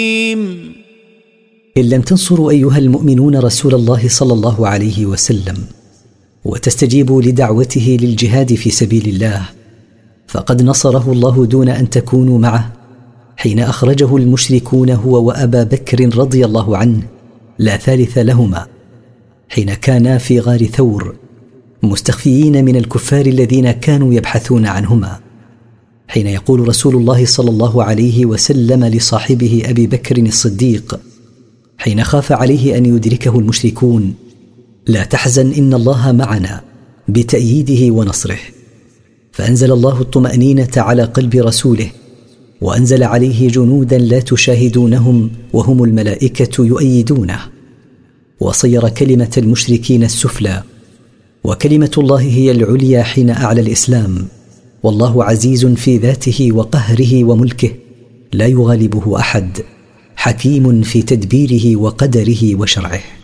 إن لم تنصروا أيها المؤمنون رسول الله صلى الله عليه وسلم وتستجيبوا لدعوته للجهاد في سبيل الله، فقد نصره الله دون أن تكونوا معه حين أخرجه المشركون هو وأبا بكر رضي الله عنه لا ثالث لهما، حين كانا في غار ثور مستخفيين من الكفار الذين كانوا يبحثون عنهما، حين يقول رسول الله صلى الله عليه وسلم لصاحبه أبي بكر الصديق حين خاف عليه أن يدركه المشركون: لا تحزن إن الله معنا، بتأييده ونصره. فأنزل الله الطمأنينة على قلب رسوله، وأنزل عليه جنودا لا تشاهدونهم وهم الملائكة يؤيدونه، وصير كلمة المشركين السفلى، وكلمة الله هي العليا حين أعلى الإسلام، والله عزيز في ذاته وقهره وملكه، لا يغالبه أحد، حكيم في تدبيره وقدره وشرعه.